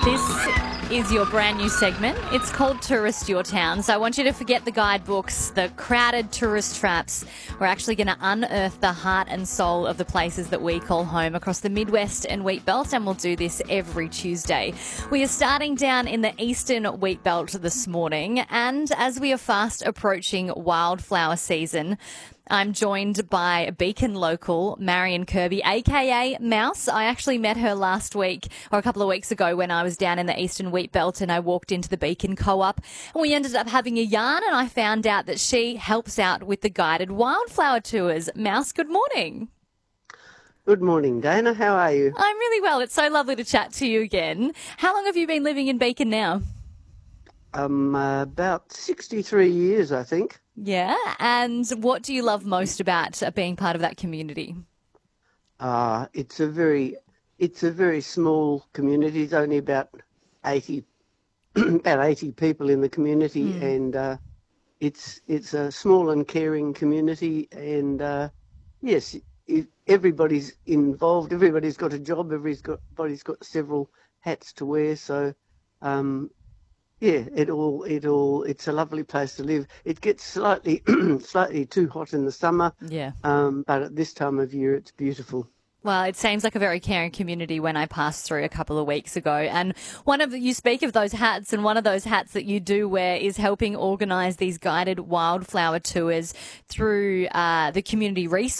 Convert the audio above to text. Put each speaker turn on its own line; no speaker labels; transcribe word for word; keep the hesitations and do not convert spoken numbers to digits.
This is your brand new segment. It's called Tourist Your Town. So I want you to forget the guidebooks, the crowded tourist traps. We're actually going to unearth the heart and soul of the places that we call home across the Midwest and Wheat Belt, and we'll do this every Tuesday. We are starting down in the Eastern Wheat Belt this morning, and as we are fast approaching wildflower season, I'm joined by Beacon local Marion Kirby, aka Mouse. I actually met her last week or a couple of weeks ago when I was down in the Eastern Wheat Belt and I walked into the Beacon Co-op and we ended up having a yarn, and I found out that she helps out with the guided wildflower tours. Mouse, good morning.
Good morning, Dana. How are you?
I'm really well. It's so lovely to chat to you again. How long have you been living in Beacon now?
Um, uh, about sixty-three years, I think.
Yeah, and what do you love most about uh, being part of that community?
Uh, it's a very, it's a very small community. It's only about eighty, about eighty people in the community,
Mm.
and uh, it's it's a small and caring community. And uh, yes, it, everybody's involved. Everybody's got a job. Everybody's got, everybody's got several hats to wear. So. Um, Yeah, it all, it all, it's a lovely place to live. It gets slightly, slightly too hot in the summer.
Yeah.
Um, but at this time of year, it's beautiful.
Well, it seems like a very caring community when I passed through a couple of weeks ago. And one of the, you speak of those hats, and one of those hats that you do wear is helping organise these guided wildflower tours through uh, the Community Resource